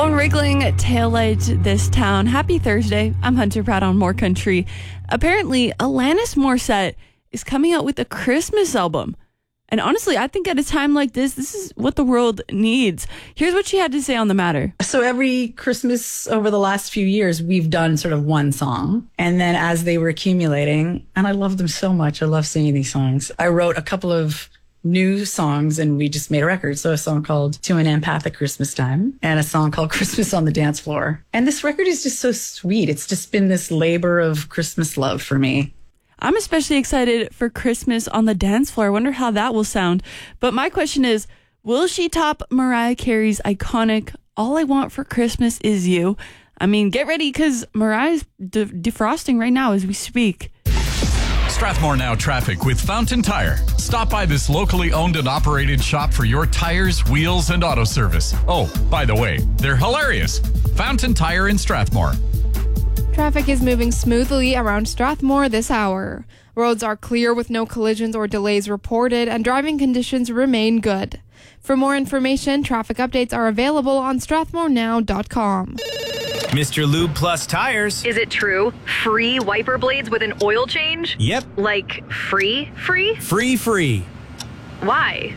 song Wriggling Taillight This Town. Happy Thursday. I'm Hunter Pratt on More Country. Apparently, Alanis Morissette is coming out with a Christmas album. And honestly, I think at a time like this is what the world needs. Here's what she had to say on the matter. So every Christmas over the last few years, we've done sort of one song. And then as they were accumulating, and I love them so much, I love singing these songs, I wrote a couple of new songs and we just made a record. So a song called To an Empath at Christmas Time and a song called Christmas on the Dance Floor. And this record is just so sweet. It's just been this labor of Christmas love for me. I'm especially excited for Christmas on the Dance Floor. I wonder how that will sound. But my question is, will she top Mariah Carey's iconic All I Want for Christmas Is You? I mean, get ready because Mariah's defrosting right now as we speak. Strathmore Now traffic with Fountain Tire. Stop by this locally owned and operated shop for your tires, wheels, and auto service. Oh, by the way, they're hilarious. Fountain Tire in Strathmore. Traffic is moving smoothly around Strathmore this hour. Roads are clear with no collisions or delays reported, and driving conditions remain good. For more information, traffic updates are available on strathmorenow.com. Mr. Lube Plus Tires. Is it true? Free wiper blades with an oil change? Yep. Like free? Free. Why?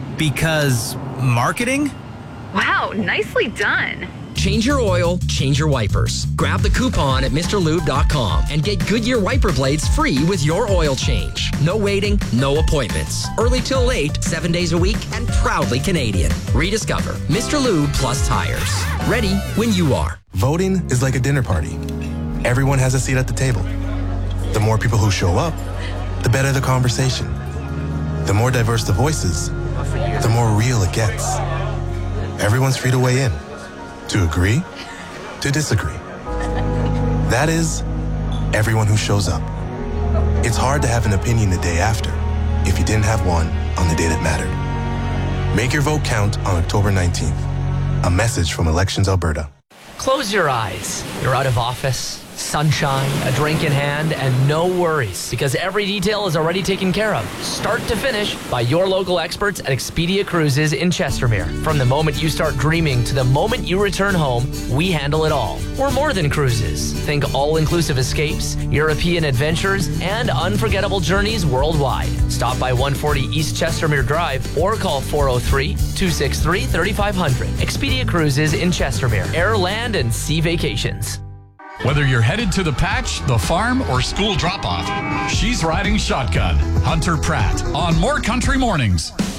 Because marketing? Wow, nicely done. Change your oil, change your wipers. Grab the coupon at MrLube.com and get Goodyear wiper blades free with your oil change. No waiting, no appointments. Early till late, 7 days a week, and proudly Canadian. Rediscover Mr. Lube Plus Tires. Ready when you are. Voting is like a dinner party. Everyone has a seat at the table. The more people who show up, the better the conversation. The more diverse the voices, the more real it gets. Everyone's free to weigh in. To agree, to disagree. That is, everyone who shows up. It's hard to have an opinion the day after if you didn't have one on the day that mattered. Make your vote count on October 19th. A message from Elections Alberta. Close your eyes. You're out of office, sunshine, a drink in hand, and no worries because every detail is already taken care of, start to finish, by your local experts at Expedia Cruises in Chestermere. From the moment you start dreaming to the moment you return home, we handle it all. We're more than cruises. Think all-inclusive escapes, European adventures, and unforgettable journeys worldwide. Stop by 140 East Chestermere Drive or call 403-263-3500. Expedia Cruises in Chestermere. Air, land, and sea vacations. Whether you're headed to the patch, the farm, or school drop-off, she's riding shotgun. Hunter Pratt on More Country Mornings.